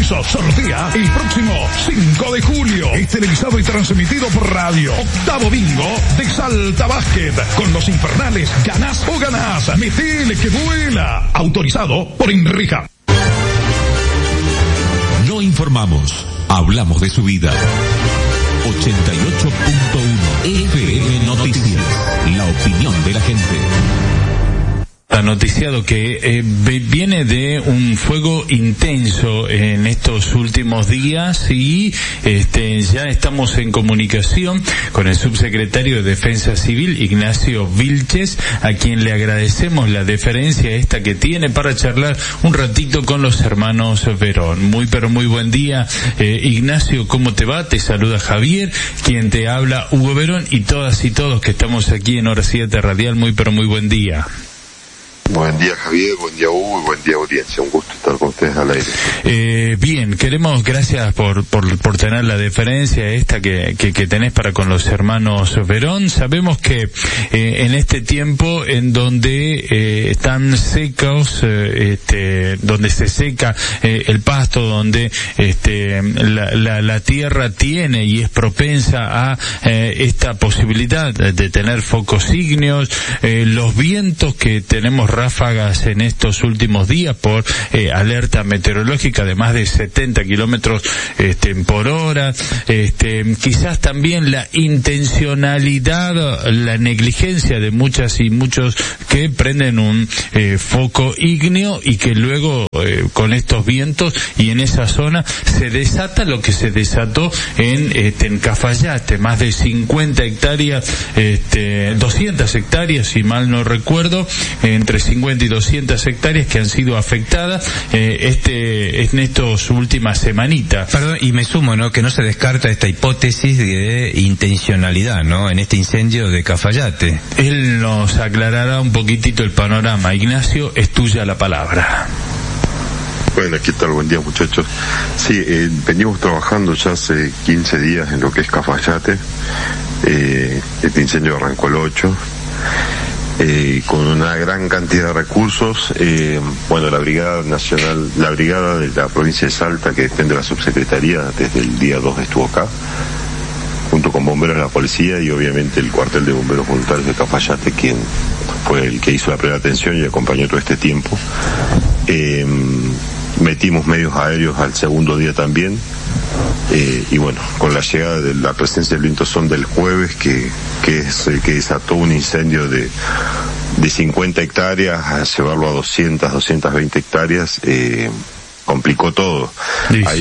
Concurso sortea el próximo 5 de julio. Es televisado y transmitido por radio. Octavo bingo de Salta Básquet. Con los infernales, ganás o ganás. Metele que vuela. Autorizado por INRIJA. No informamos, hablamos de su vida. 88.1 FM Noticias. La opinión de la gente. Noticiado que viene de un fuego intenso en estos últimos días y ya estamos en comunicación con el subsecretario de Defensa Civil, Ignacio Vilches, a quien le agradecemos la deferencia esta que tiene para charlar un ratito con los hermanos Verón. Muy pero muy buen día, Ignacio, ¿cómo te va? Te saluda Javier, quien te habla Hugo Verón, y todas y todos que estamos aquí en Hora 7 Radial. Muy pero muy buen día. Buen día, Javier, buen día, Hugo, y buen día, audiencia. Un gusto estar con ustedes al aire. Bien, gracias por tener la deferencia esta que tenés para con los hermanos Verón. Sabemos que en este tiempo en donde están secos, donde se seca el pasto, donde la tierra tiene y es propensa a esta posibilidad de tener focos ígneos, los vientos que tenemos ráfagas en estos últimos días por alerta meteorológica de más de 70 kilómetros por hora, quizás también la intencionalidad, la negligencia de muchas y muchos que prenden un foco ígneo y que luego con estos vientos y en esa zona se desata lo que se desató en Cafayate, más de 50 hectáreas, 200 hectáreas si mal no recuerdo, entre 50 y 200 hectáreas que han sido afectadas en estas últimas semanitas. Perdón, y me sumo, ¿no?, que no se descarta esta hipótesis de intencionalidad, ¿no?, en este incendio de Cafayate. Él nos aclarará un poquitito el panorama. Ignacio, es tuya la palabra. Bueno, ¿qué tal? Buen día, muchachos. Sí, venimos trabajando ya hace 15 días en lo que es Cafayate. Este incendio arrancó el 8. Con una gran cantidad de recursos. La Brigada Nacional, la Brigada de la provincia de Salta, que depende de la subsecretaría, desde el día 2 estuvo acá, junto con bomberos de la policía y obviamente el cuartel de bomberos voluntarios de Cafayate, quien fue el que hizo la primera atención y acompañó todo este tiempo. Metimos medios aéreos al segundo día también. Con la llegada de la presencia del viento sonda del jueves, que es el que desató un incendio de 50 hectáreas, a llevarlo a 220 hectáreas, complicó todo. Sí, ahí sí.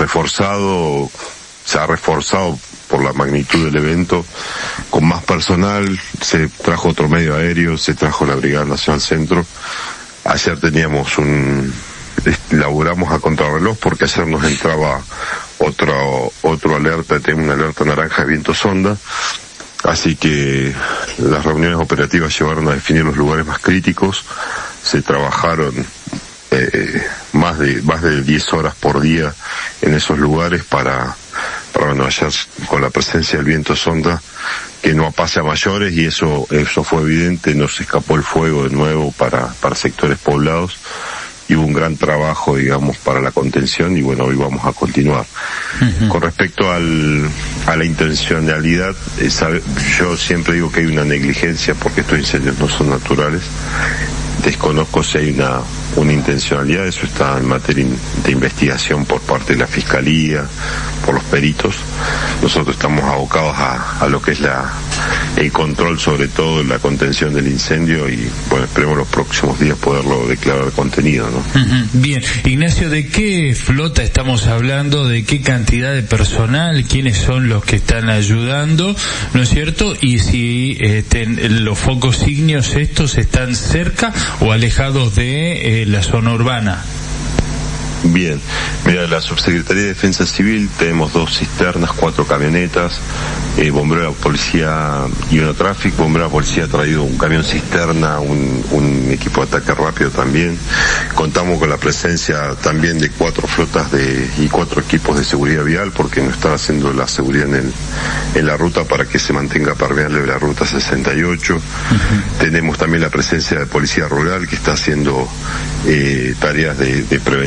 Se ha reforzado por la magnitud del evento, con más personal, se trajo otro medio aéreo, se trajo la Brigada Nacional Centro. Ayer laburamos a contrarreloj porque ayer nos entraba otro alerta, tenemos una alerta naranja de viento sonda, así que las reuniones operativas llevaron a definir los lugares más críticos. Se trabajaron más de 10 horas por día en esos lugares para ayer con la presencia del viento sonda que no pase a mayores, y eso fue evidente. Nos escapó el fuego de nuevo para sectores poblados. Y hubo un gran trabajo, digamos, para la contención, y hoy vamos a continuar. Uh-huh. Con respecto a la intencionalidad, yo siempre digo que hay una negligencia porque estos incendios no son naturales. Desconozco si hay una intencionalidad, eso está en materia de investigación por parte de la Fiscalía, por los peritos. Nosotros estamos abocados a lo que es el control, sobre todo la contención del incendio, y esperemos los próximos días poderlo declarar contenido, ¿no? Uh-huh. Bien, Ignacio, ¿de qué flota estamos hablando? ¿De qué cantidad de personal? ¿Quiénes son los que están ayudando? ¿No es cierto? Y si los focos ígneos estos están cerca o alejados de la zona urbana. Bien, mira, la Subsecretaría de Defensa Civil tenemos 2 cisternas, 4 camionetas, bombero de la policía y tráfico. Bombero de la policía ha traído un camión cisterna, un equipo de ataque rápido también. Contamos con la presencia también de 4 flotas y 4 equipos de seguridad vial, porque nos están haciendo la seguridad en la ruta para que se mantenga permeable la ruta 68. Uh-huh. Tenemos también la presencia de policía rural, que está haciendo tareas de prevención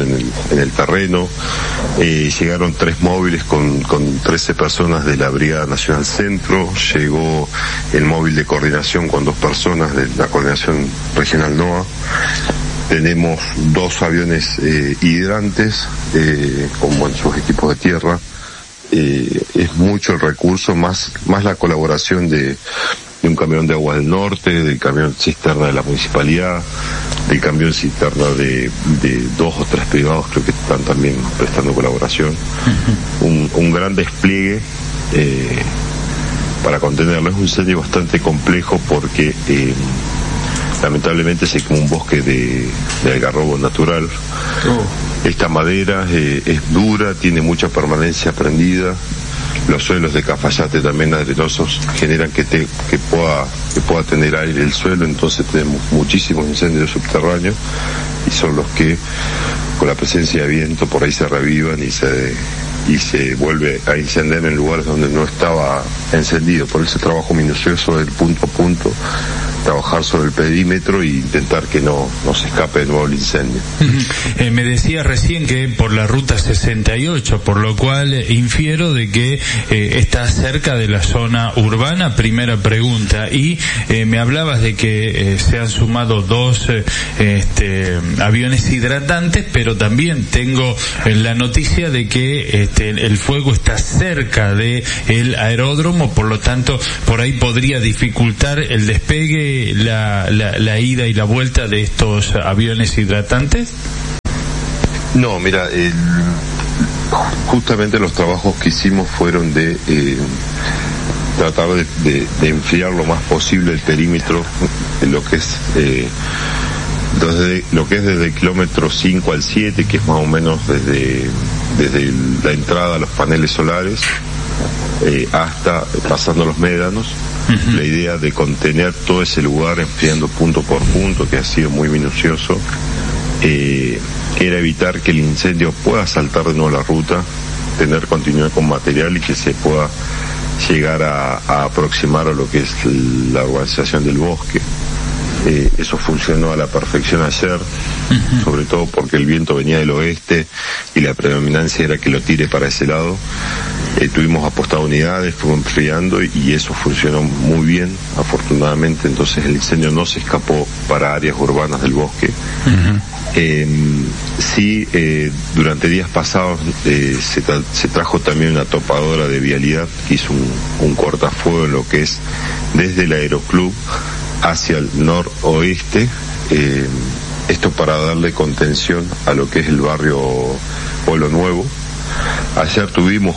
en el terreno. Llegaron 3 móviles con 13 personas de la Brigada Nacional Centro, llegó el móvil de coordinación con 2 personas de la Coordinación Regional NOA. Tenemos 2 aviones hidrantes con sus equipos de tierra. Es mucho el recurso, más la colaboración de un camión de Aguas del Norte, del camión cisterna de la municipalidad, del camión cisterna de 2 o 3 privados, creo que están también prestando colaboración. Un gran despliegue para contenerlo. Es un incendio bastante complejo porque lamentablemente es como un bosque de algarrobo natural. Esta madera es dura, tiene mucha permanencia prendida. Los suelos de Cafayate también arenosos generan que pueda tener aire el suelo, entonces tenemos muchísimos incendios subterráneos y son los que con la presencia de viento por ahí se revivan y se vuelve a incendiar en lugares donde no estaba encendido. Por ese trabajo minucioso del punto a punto, trabajar sobre el perímetro e intentar que no se escape de nuevo el incendio. Me decía recién que por la ruta 68, por lo cual infiero de que está cerca de la zona urbana. Primera pregunta. Y me hablabas de que se han sumado 2 aviones hidratantes, pero también tengo la noticia de que el fuego está cerca de el aeródromo, por lo tanto por ahí podría dificultar el despegue, la ida y la vuelta de estos aviones hidratantes. No, mira, justamente los trabajos que hicimos fueron de tratar de enfriar lo más posible el perímetro, lo que es desde el kilómetro 5 al 7, que es más o menos desde la entrada a los paneles solares hasta pasando los médanos. La idea de contener todo ese lugar enfriando punto por punto, que ha sido muy minucioso, era evitar que el incendio pueda saltar de nuevo la ruta, tener continuidad con material y que se pueda llegar a aproximar a lo que es la urbanización del bosque. Eso funcionó a la perfección ayer, sobre todo porque el viento venía del oeste y la predominancia era que lo tire para ese lado. Tuvimos apostado unidades, fuimos enfriando y eso funcionó muy bien, afortunadamente. Entonces el incendio no se escapó para áreas urbanas del bosque. Sí, durante días pasados se trajo también una topadora de vialidad que hizo un cortafuego en lo que es desde el Aeroclub hacia el noroeste, esto para darle contención a lo que es el barrio Pueblo Nuevo. Ayer tuvimos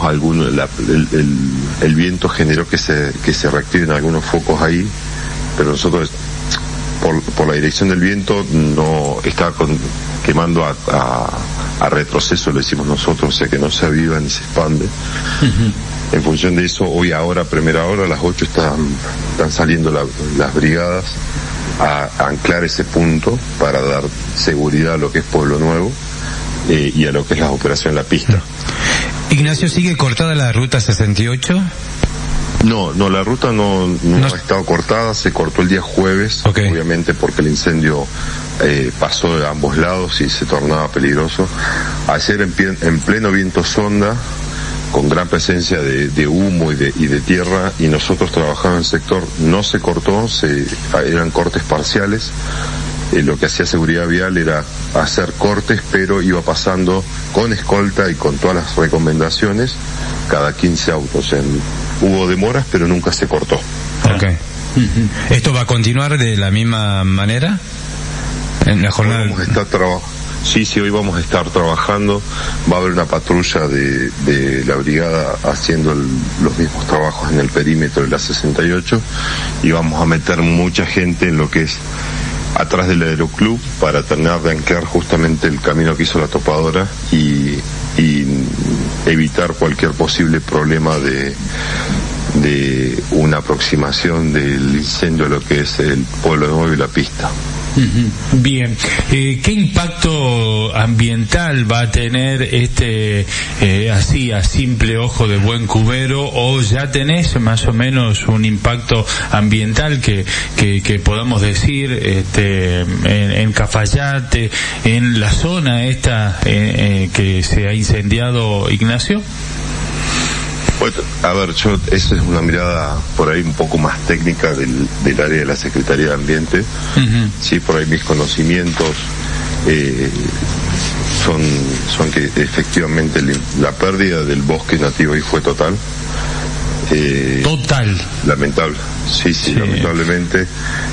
el viento generó que se reactiven algunos focos ahí, pero nosotros por la dirección del viento no estaba quemando a retroceso, lo decimos nosotros, o sea que no se aviva ni se expande. En función de eso, hoy ahora, primera hora, a las 8 están saliendo las brigadas a anclar ese punto para dar seguridad a lo que es Pueblo Nuevo y a lo que es la operación La Pista. Ignacio, ¿sigue cortada la ruta 68? No, la ruta no ha estado cortada, se cortó el día jueves, obviamente porque el incendio pasó de ambos lados y se tornaba peligroso. Ayer en pleno viento sonda, con gran presencia de humo y de tierra, y nosotros trabajamos en el sector, no se cortó, eran cortes parciales. Lo que hacía seguridad vial era hacer cortes, pero iba pasando con escolta y con todas las recomendaciones cada 15 autos. Hubo demoras, pero nunca se cortó. ¿Esto va a continuar de la misma manera en la jornada? Sí, hoy vamos a estar trabajando. Va a haber una patrulla de la brigada haciendo los mismos trabajos en el perímetro de la 68 y vamos a meter mucha gente en lo que es atrás del Aeroclub para terminar de anclar justamente el camino que hizo la topadora y evitar cualquier posible problema de una aproximación del incendio a lo que es el Pueblo Nuevo y La Pista. Bien, ¿qué impacto ambiental va a tener así a simple ojo de buen cubero, o ya tenés más o menos un impacto ambiental que podamos decir en Cafayate, en la zona esta que se ha incendiado, Ignacio? Bueno, a ver, eso es una mirada por ahí un poco más técnica del área de la Secretaría de Ambiente. Uh-huh. Sí, por ahí mis conocimientos son que efectivamente la pérdida del bosque nativo ahí fue total. Total. Lamentable. Sí, lamentablemente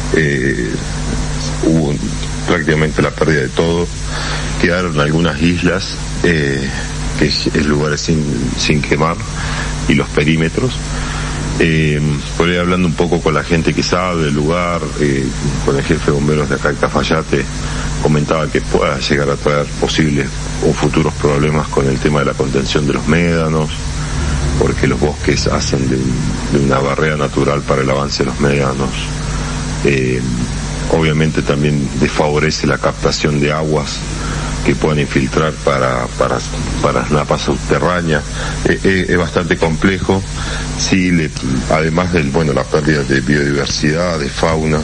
hubo prácticamente la pérdida de todo. Quedaron algunas islas, que es lugares sin quemar, y los perímetros. Por ahí hablando un poco con la gente que sabe del lugar, con el jefe de bomberos de acá de Cafayate, comentaba que pueda llegar a traer posibles o futuros problemas con el tema de la contención de los médanos, porque los bosques hacen de una barrera natural para el avance de los médanos. Obviamente también desfavorece la captación de aguas que puedan infiltrar para napas subterráneas. Es bastante complejo. Sí, además la pérdida de biodiversidad, de fauna,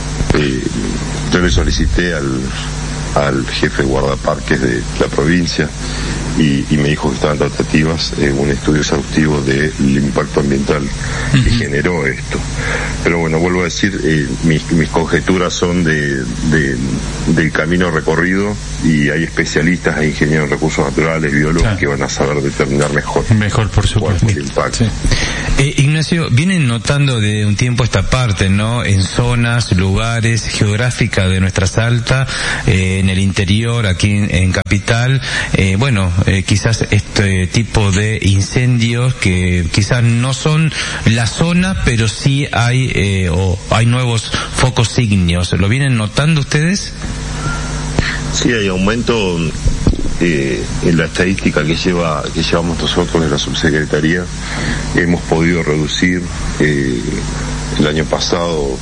yo le solicité al jefe de guardaparques de la provincia y me dijo que estaban tratativas un estudio exhaustivo del impacto ambiental que generó esto. Pero bueno, vuelvo a decir, mis conjeturas son del camino recorrido, y hay especialistas, hay ingenieros en recursos naturales, biólogos, que van a saber determinar mejor, por supuesto, el impacto. Sí. Ignacio, vienen notando de un tiempo esta parte, ¿no? En zonas, lugares geográficas de nuestra Salta, en el interior, aquí en Capital, quizás este tipo de incendios que quizás no son la zona, pero sí hay nuevos focos ígneos. ¿Lo vienen notando ustedes? Sí, hay aumento en la estadística que llevamos nosotros de la subsecretaría. Hemos podido reducir el año pasado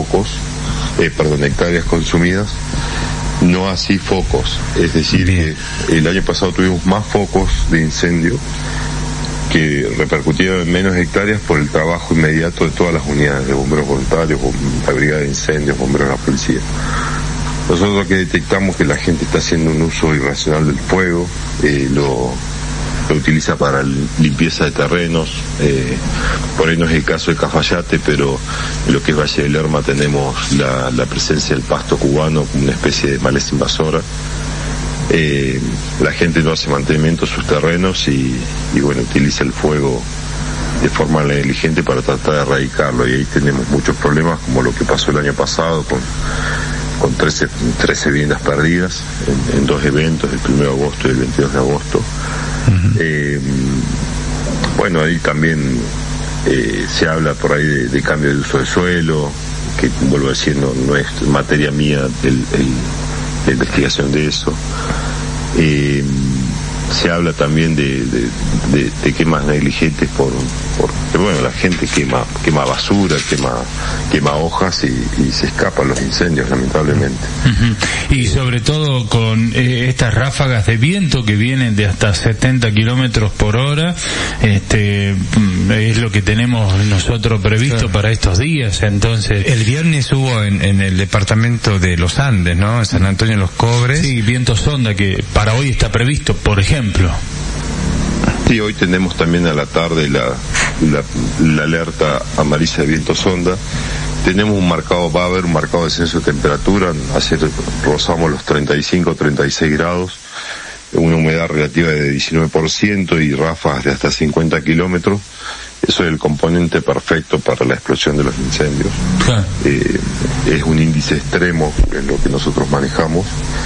hectáreas consumidas, no así focos. Es decir, que el año pasado tuvimos más focos de incendio que repercutieron en menos hectáreas por el trabajo inmediato de todas las unidades de bomberos voluntarios, la brigada de incendios, bomberos de la policía. Nosotros aquí detectamos que la gente está haciendo un uso irracional del fuego, lo utiliza para limpieza de terrenos. Por ahí no es el caso de Cafayate, pero en lo que es Valle del Lerma tenemos la presencia del pasto cubano como una especie de maleza invasora. La gente no hace mantenimiento de sus terrenos y utiliza el fuego de forma negligente para tratar de erradicarlo, y ahí tenemos muchos problemas, como lo que pasó el año pasado con 13 viviendas perdidas en dos eventos, el 1 de agosto y el 22 de agosto. Uh-huh. Ahí también se habla por ahí de cambio de uso de suelo, que vuelvo a decir, no es materia mía la investigación de eso. Se habla también de quemas negligentes porque la gente quema basura, quema hojas y se escapan los incendios, lamentablemente. Uh-huh. Y sobre todo con estas ráfagas de viento que vienen de hasta 70 kilómetros por hora, es lo que tenemos nosotros previsto para estos días. Entonces, el viernes hubo en el departamento de los Andes, ¿no? En San Antonio de los Cobres. Sí, viento sonda que para hoy está previsto, por ejemplo. Sí, hoy tenemos también a la tarde la alerta amarilla de viento sonda. Tenemos va a haber un marcado descenso de temperatura. Ayer rozamos los 35-36 grados, una humedad relativa de 19% y ráfagas de hasta 50 kilómetros. Eso es el componente perfecto para la explosión de los incendios. Ah. Es un índice extremo en lo que nosotros manejamos.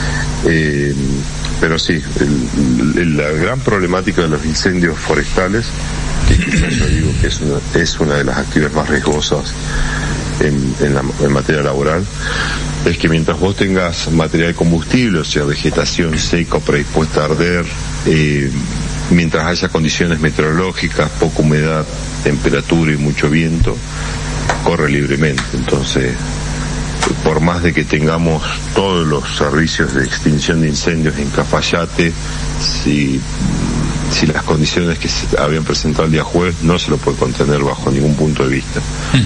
Pero sí, la gran problemática de los incendios forestales, que yo digo que es una de las actividades más riesgosas en materia laboral, es que mientras vos tengas material combustible, o sea, vegetación seca o predispuesta a arder, mientras haya condiciones meteorológicas, poca humedad, temperatura y mucho viento, corre libremente. Entonces, por más de que tengamos todos los servicios de extinción de incendios en Cafayate, si las condiciones que se habían presentado el día jueves, no se lo puede contener bajo ningún punto de vista.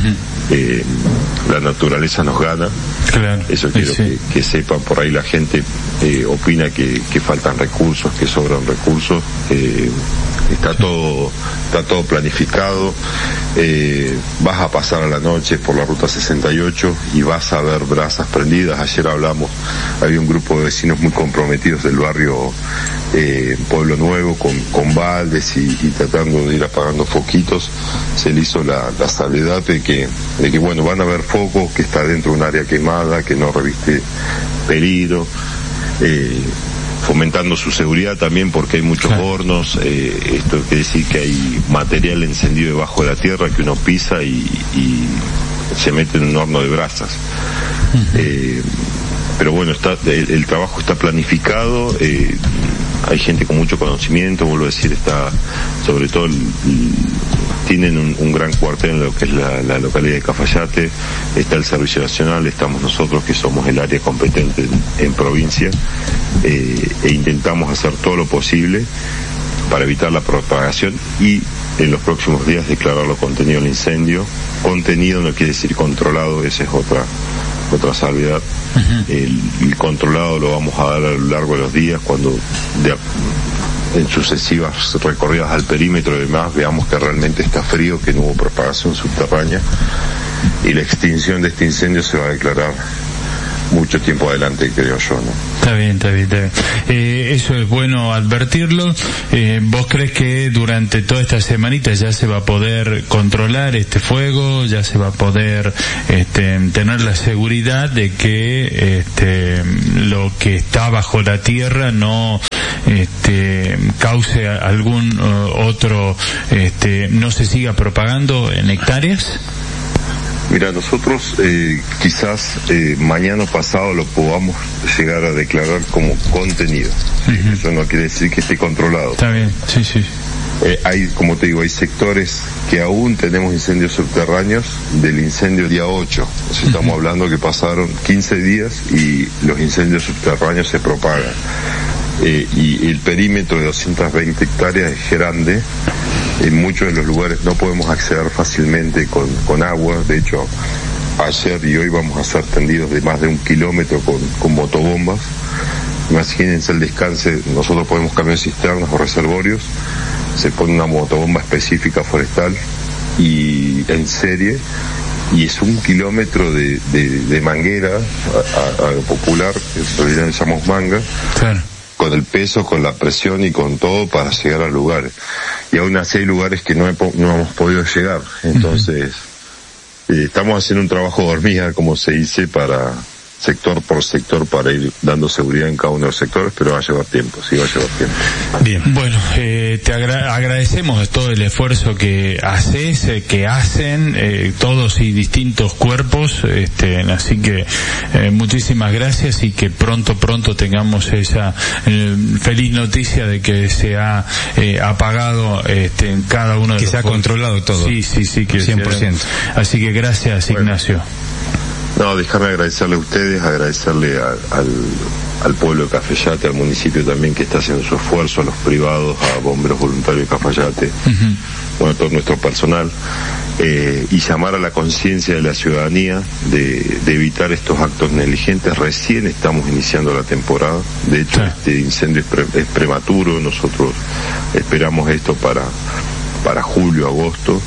La naturaleza nos gana. Claro, eso quiero que sepan. Por ahí la gente opina que faltan recursos, que sobran recursos. Está todo planificado. Vas a pasar a la noche por la ruta 68 y vas a ver brasas prendidas. Ayer hablamos, había un grupo de vecinos muy comprometidos del barrio Pueblo Nuevo con baldes y tratando de ir apagando foquitos. Se le hizo la salvedad de que bueno, van a haber focos, que está dentro de un área quemada, que no reviste peligro, fomentando su seguridad también, porque hay muchos hornos. Esto quiere decir que hay material encendido debajo de la tierra que uno pisa y se mete en un horno de brasas. Pero bueno, el trabajo está planificado. Hay gente con mucho conocimiento, vuelvo a decir, está sobre todo tienen un gran cuartel en lo que es la localidad de Cafayate. Está el Servicio Nacional, estamos nosotros que somos el área competente en provincia, e intentamos hacer todo lo posible para evitar la propagación y en los próximos días declararlo contenido el incendio. Contenido no quiere decir controlado, esa es otra salvedad. El controlado lo vamos a dar a lo largo de los días, cuando en sucesivas recorridas al perímetro y demás veamos que realmente está frío, que no hubo propagación subterránea, y la extinción de este incendio se va a declarar mucho tiempo adelante, creo yo, ¿no? Está bien. Eso es bueno advertirlo. ¿Vos crees que durante toda esta semanita ya se va a poder controlar este fuego, ya se va a poder tener la seguridad de que lo que está bajo la tierra no cause algún otro, no se siga propagando en hectáreas? Mira, nosotros quizás mañana o pasado lo podamos llegar a declarar como contenido. Eso no quiere decir que esté controlado. Está bien, sí. Hay, como te digo, hay sectores que aún tenemos incendios subterráneos del incendio día 8. O sea, estamos hablando que pasaron 15 días y los incendios subterráneos se propagan. Y el perímetro de 220 hectáreas es grande. En muchos de los lugares no podemos acceder fácilmente con agua. De hecho, ayer y hoy vamos a ser tendidos de más de 1 kilómetro con motobombas. Imagínense el descanse. Nosotros podemos cambiar cisternas o reservorios. Se pone una motobomba específica forestal y en serie, y es 1 kilómetro de manguera a popular, que en realidad le llamamos manga. Claro. Con el peso, con la presión y con todo para llegar a lugares. Y aún así hay lugares que no hemos podido llegar. Entonces, estamos haciendo un trabajo de hormiga, como se dice, para sector por sector, para ir dando seguridad en cada uno de los sectores, pero va a llevar tiempo, sí va a llevar tiempo. Bien, bueno, te agradecemos todo el esfuerzo que haces, que hacen todos y distintos cuerpos, así que muchísimas gracias y que pronto tengamos esa feliz noticia de que se ha apagado en cada uno de los que se ha controlado todo. Sí, que 100%. Así que gracias, Ignacio. No, déjame agradecerle a ustedes, agradecerle al pueblo de Cafayate, al municipio también que está haciendo su esfuerzo, a los privados, a bomberos voluntarios de Cafayate, bueno, todo nuestro personal, y llamar a la conciencia de la ciudadanía de evitar estos actos negligentes. Recién estamos iniciando la temporada, de hecho este incendio es prematuro, nosotros esperamos esto para julio, agosto,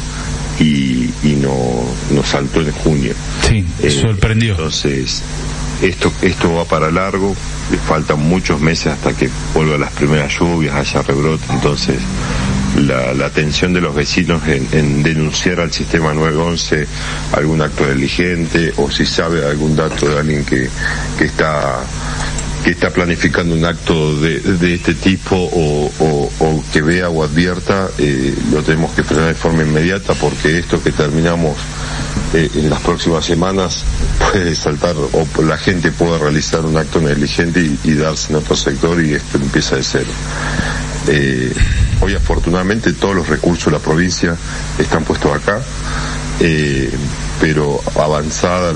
y nos saltó en junio. Sí, sorprendió. Entonces, esto va para largo, le faltan muchos meses hasta que vuelvan las primeras lluvias, haya rebrote. Entonces, la atención de los vecinos en denunciar al sistema 911 algún acto negligente, o si sabe algún dato de alguien que está planificando un acto de este tipo o que vea o advierta, lo tenemos que frenar de forma inmediata, porque esto que terminamos en las próximas semanas puede saltar, o la gente puede realizar un acto negligente y darse en otro sector, y esto empieza de cero. Hoy afortunadamente todos los recursos de la provincia están puestos acá, pero avanzada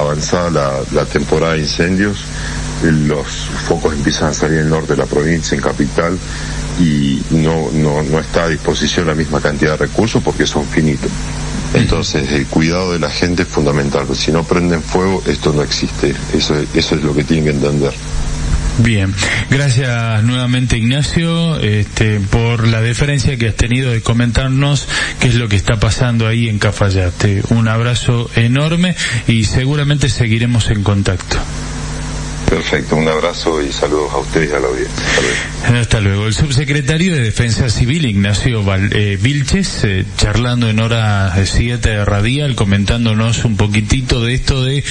la temporada de incendios, los focos empiezan a salir en el norte de la provincia, en capital, y no está a disposición la misma cantidad de recursos porque son finitos. Entonces el cuidado de la gente es fundamental. Si no prenden fuego, esto no existe. Eso es lo que tienen que entender. Bien, gracias nuevamente, Ignacio, por la deferencia que has tenido de comentarnos qué es lo que está pasando ahí en Cafayate. Un abrazo enorme y seguramente seguiremos en contacto. Perfecto, un abrazo y saludos a ustedes y a la audiencia. Hasta luego. El subsecretario de Defensa Civil, Ignacio Vilches, charlando en hora 7 radial, comentándonos un poquitito de esto de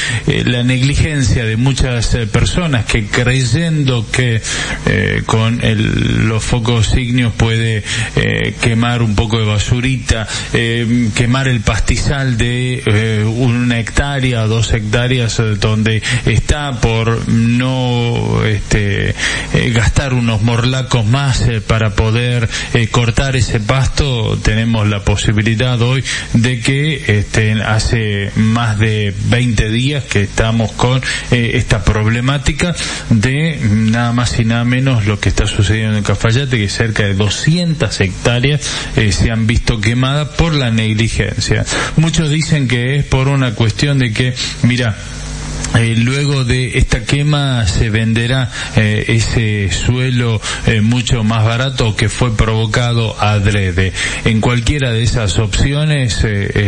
la negligencia de muchas personas que, creyendo que con los focos ígneos puede quemar un poco de basurita, quemar el pastizal de 1 hectárea o 2 hectáreas donde está, por no gastar unos morlacos más para poder cortar ese pasto. Tenemos la posibilidad hoy de que hace más de 20 días que estamos con esta problemática de nada más y nada menos lo que está sucediendo en Cafayate, que cerca de 200 hectáreas se han visto quemadas por la negligencia. Muchos dicen que es por una cuestión de que, mira, luego de esta quema se venderá ese suelo mucho más barato, que fue provocado adrede. En cualquiera de esas opciones,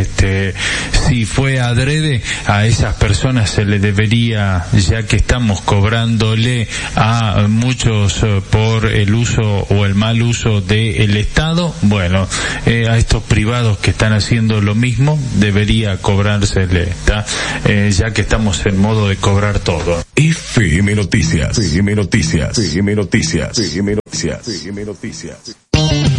si fue adrede, a esas personas se le debería, ya que estamos cobrándole a muchos por el uso o el mal uso del Estado, bueno, a estos privados que están haciendo lo mismo debería cobrársele, ya que estamos en modo de cobrar todo. FM Noticias. FM Noticias. FM Noticias. FM Noticias. FM Noticias.